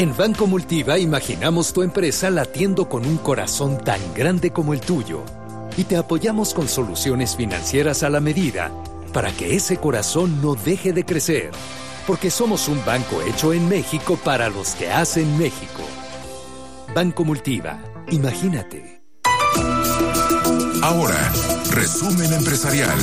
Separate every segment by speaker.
Speaker 1: En Banco Multiva imaginamos tu empresa latiendo con un corazón tan grande como el tuyo y te apoyamos con soluciones financieras a la medida para que ese corazón no deje de crecer, porque somos un banco hecho en México para los que hacen México. Banco Multiva, imagínate.
Speaker 2: Ahora, resumen empresarial.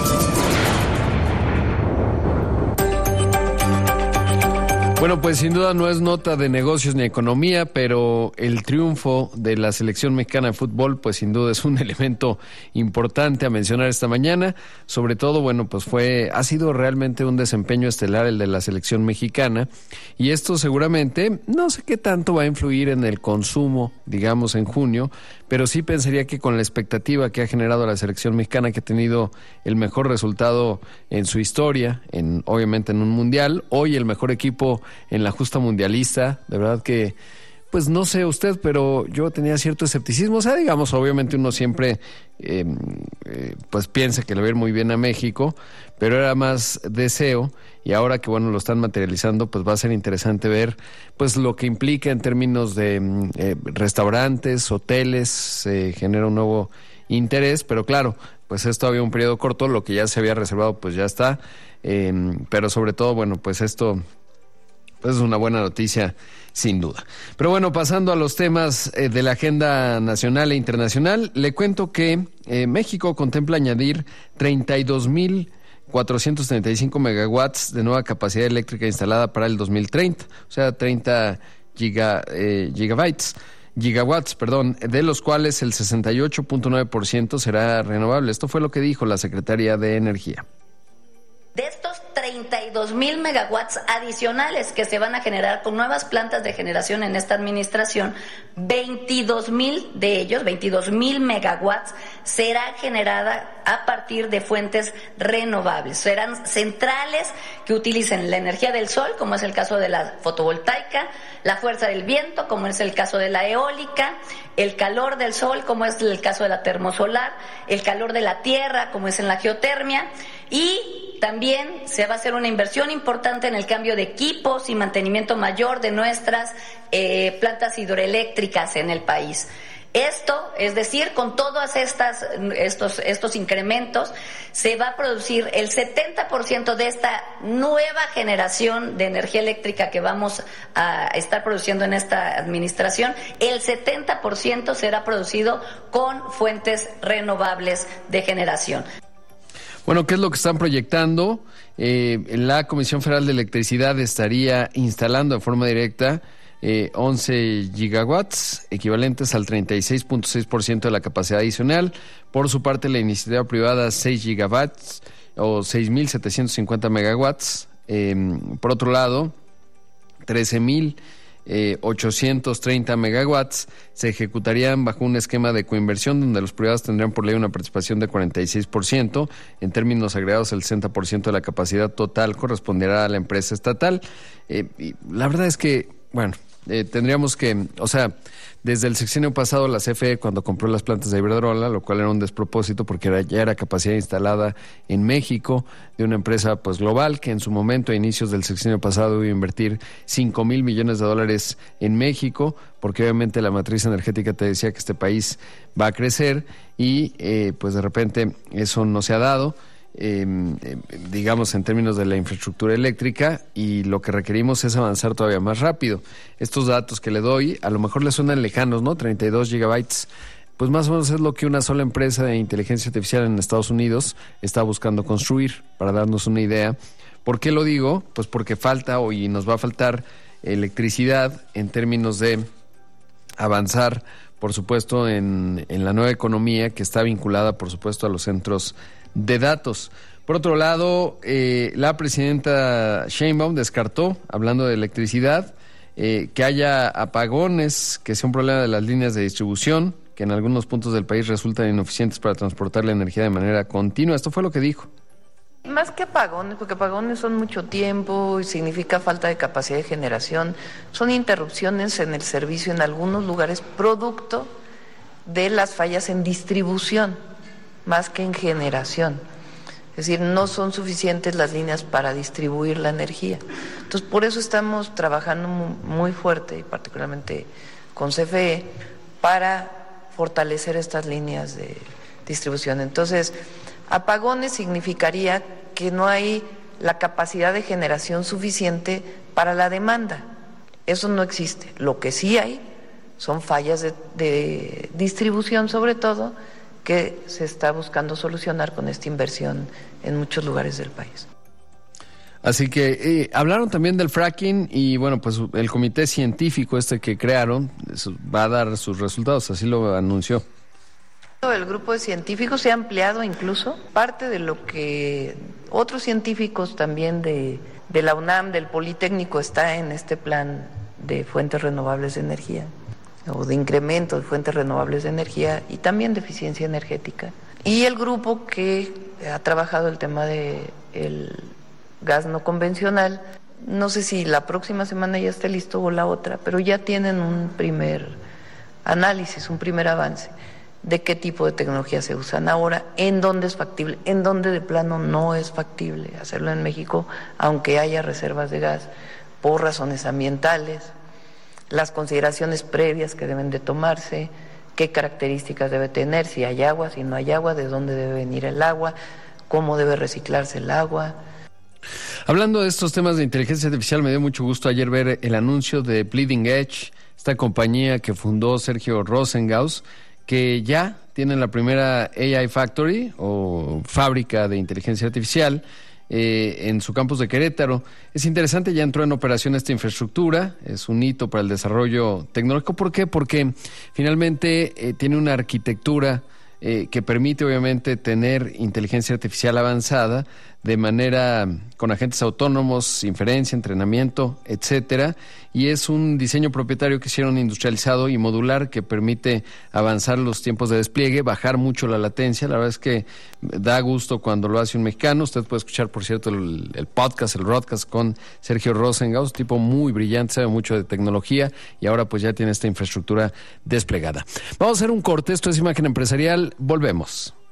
Speaker 3: Bueno, pues sin duda no es nota de negocios ni economía, pero el triunfo de la selección mexicana de fútbol, pues sin duda es un elemento importante a mencionar esta mañana. Sobre todo, bueno, pues ha sido realmente un desempeño estelar el de la selección mexicana, y esto seguramente, no sé qué tanto va a influir en el consumo, digamos, en junio, pero sí pensaría que con la expectativa que ha generado la selección mexicana, que ha tenido el mejor resultado en su historia, obviamente en un mundial, hoy el mejor equipo en la justa mundialista, de verdad que, pues no sé usted, pero yo tenía cierto escepticismo. O sea, digamos, obviamente uno siempre pues piensa que le va a ir muy bien a México, pero era más deseo, y ahora que bueno lo están materializando, pues va a ser interesante ver pues lo que implica en términos de restaurantes, hoteles, se genera un nuevo interés, pero claro, pues es todavía un periodo corto, lo que ya se había reservado pues ya está, pero sobre todo, bueno, pues esto pues es una buena noticia, sin duda. Pero bueno, pasando a los temas de la agenda nacional e internacional, le cuento que México contempla añadir 32,435 megawatts de nueva capacidad eléctrica instalada para el 2030, o sea, 30 gigawatts, de los cuales el 68.9% será renovable. Esto fue lo que dijo la Secretaría de Energía.
Speaker 4: De estos 32,000 megawatts adicionales que se van a generar con nuevas plantas de generación en esta administración, 22,000 de ellos, 22,000 megawatts, será generada a partir de fuentes renovables. Serán centrales que utilicen la energía del sol, como es el caso de la fotovoltaica, la fuerza del viento, como es el caso de la eólica, el calor del sol, como es el caso de la termosolar, el calor de la tierra, como es en la geotermia, y también se va a hacer una inversión importante en el cambio de equipos y mantenimiento mayor de nuestras plantas hidroeléctricas en el país. Esto, es decir, con todos estos incrementos, se va a producir el 70% de esta nueva generación de energía eléctrica que vamos a estar produciendo en esta administración. El 70% será producido con fuentes renovables de generación.
Speaker 3: Bueno, ¿qué es lo que están proyectando? La Comisión Federal de Electricidad estaría instalando de forma directa 11 gigawatts, equivalentes al 36.6% de la capacidad adicional. Por su parte, la iniciativa privada 6 gigawatts o 6,750 megawatts. Por otro lado, 13,830 megawatts se ejecutarían bajo un esquema de coinversión donde los privados tendrían por ley una participación de 46%. En términos agregados, el 60% de la capacidad total corresponderá a la empresa estatal. Y la verdad es que, bueno, tendríamos que, o sea, desde el sexenio pasado la CFE cuando compró las plantas de Iberdrola, lo cual era un despropósito porque ya era capacidad instalada en México de una empresa pues global que en su momento a inicios del sexenio pasado iba a invertir $5,000 millones en México, porque obviamente la matriz energética te decía que este país va a crecer y pues de repente eso no se ha dado. Digamos en términos de la infraestructura eléctrica, y lo que requerimos es avanzar todavía más rápido. Estos datos que le doy a lo mejor le suenan lejanos, ¿no? 32 gigabytes, pues más o menos es lo que una sola empresa de inteligencia artificial en Estados Unidos está buscando construir, para darnos una idea. ¿Por qué lo digo? Pues porque falta y nos va a faltar electricidad en términos de avanzar, por supuesto, en la nueva economía que está vinculada, por supuesto, a los centros de datos. Por otro lado, la presidenta Sheinbaum descartó, hablando de electricidad, que haya apagones, que sea un problema de las líneas de distribución, que en algunos puntos del país resultan ineficientes para transportar la energía de manera continua. Esto fue lo que dijo.
Speaker 5: Más que apagones, porque apagones son mucho tiempo y significa falta de capacidad de generación, son interrupciones en el servicio en algunos lugares producto de las fallas en distribución, más que en generación. Es decir, no son suficientes las líneas para distribuir la energía. Entonces, por eso estamos trabajando muy fuerte, y particularmente con CFE, para fortalecer estas líneas de distribución. Entonces, apagones significaría que no hay la capacidad de generación suficiente para la demanda. Eso no existe. Lo que sí hay son fallas de distribución, sobre todo, que se está buscando solucionar con esta inversión en muchos lugares del país.
Speaker 3: Así que hablaron también del fracking y bueno, pues el comité científico que crearon va a dar sus resultados, así lo anunció.
Speaker 5: El grupo de científicos se ha ampliado incluso, parte de lo que otros científicos también de la UNAM, del Politécnico, está en este plan de fuentes renovables de energía, o de incremento de fuentes renovables de energía y también de eficiencia energética. Y el grupo que ha trabajado el tema del gas no convencional, no sé si la próxima semana ya esté listo o la otra, pero ya tienen un primer análisis, un primer avance de qué tipo de tecnología se usan ahora, en dónde es factible, en dónde de plano no es factible hacerlo en México, aunque haya reservas de gas, por razones ambientales, las consideraciones previas que deben de tomarse, qué características debe tener, si hay agua, si no hay agua, de dónde debe venir el agua, cómo debe reciclarse el agua.
Speaker 3: Hablando de estos temas de inteligencia artificial, me dio mucho gusto ayer ver el anuncio de Bleeding Edge, esta compañía que fundó Sergio Rosenhaus, que ya tienen la primera AI Factory o fábrica de inteligencia artificial en su campus de Querétaro. Es interesante, ya entró en operación esta infraestructura, es un hito para el desarrollo tecnológico. ¿Por qué? Porque finalmente tiene una arquitectura que permite obviamente tener inteligencia artificial avanzada de manera con agentes autónomos, inferencia, entrenamiento, etcétera, y es un diseño propietario que hicieron industrializado y modular que permite avanzar los tiempos de despliegue, bajar mucho la latencia. La verdad es que da gusto cuando lo hace un mexicano. Usted puede escuchar, por cierto, el podcast, el broadcast con Sergio Rosenhaus, tipo muy brillante, sabe mucho de tecnología y ahora pues ya tiene esta infraestructura desplegada. Vamos a hacer un corte, esto es Imagen Empresarial, volvemos.